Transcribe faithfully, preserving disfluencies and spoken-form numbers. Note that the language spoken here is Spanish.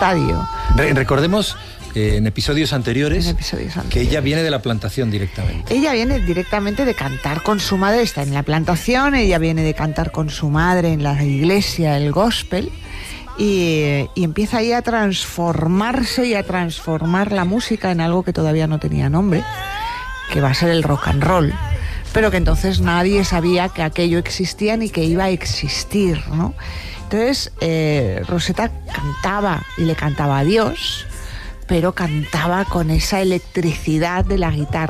estadio. Re- recordemos eh, en, episodios anteriores, en episodios anteriores que ella viene de la plantación directamente. Ella viene directamente de cantar con su madre, está en la plantación, ella viene de cantar con su madre en la iglesia, el gospel, y, y empieza ahí a transformarse y a transformar la música en algo que todavía no tenía nombre, que va a ser el rock and roll, pero que entonces nadie sabía que aquello existía ni que iba a existir, ¿no? Entonces, eh, Rosetta cantaba y le cantaba a Dios, pero cantaba con esa electricidad de la guitarra.